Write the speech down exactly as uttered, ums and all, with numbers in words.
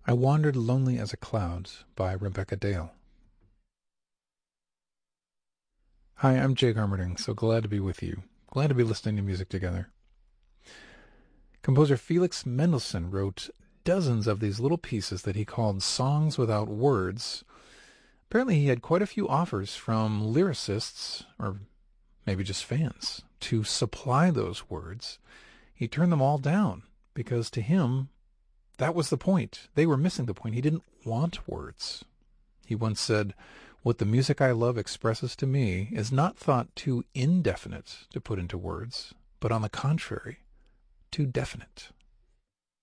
I Wandered Lonely as a Cloud by Rebecca Dale. Hi, I'm Jake Armerding, so glad to be with you. Glad to be listening to music together. Composer Felix Mendelssohn wrote dozens of these little pieces that he called songs without words. Apparently he had quite a few offers from lyricists, or maybe just fans, to supply those words. He turned them all down because to him, that was the point. They were missing the point. He didn't want words. He once said, "What the music I love expresses to me is not thought too indefinite to put into words, but on the contrary, too definite."